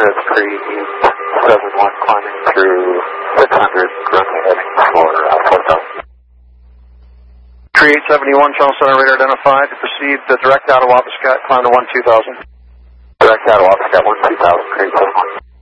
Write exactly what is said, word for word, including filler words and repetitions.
it's Cree seven one climbing through six hundred, currently heading for uh, four thousand. Cree eight seventy-one, Channel Center radar identified. To proceed uh, direct out of Wabascat, climb to one two thousand. Direct out of Wabascat, one two thousand, Cree seven one.